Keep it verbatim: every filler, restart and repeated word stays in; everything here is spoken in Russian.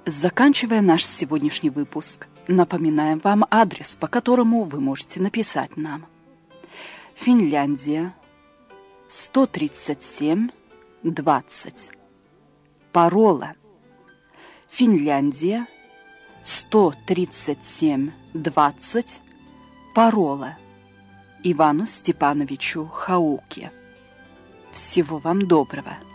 Заканчивая наш сегодняшний выпуск, напоминаем вам адрес, по которому вы можете написать нам. Финляндия, сто тридцать семь, двадцать. Парола. Финляндия, сто тридцать семь, двадцать. Парола. Ивану Степановичу Хауке. Всего вам доброго.